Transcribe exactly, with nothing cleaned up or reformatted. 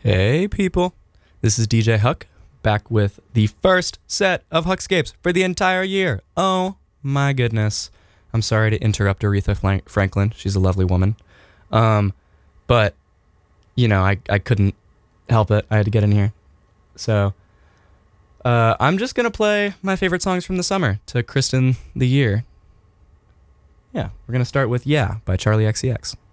Hey people, this is D J Huck, back with the first set of Huckscapes for the entire year. Oh my goodness. I'm sorry to interrupt Aretha Flank- Franklin. She's a lovely woman. Um, but, you know, I, I couldn't help it. I had to get in here. So, uh, I'm just going to play my favorite songs from the summer to christen the year. Yeah, we're going to start with Yeah by Charlie X C X.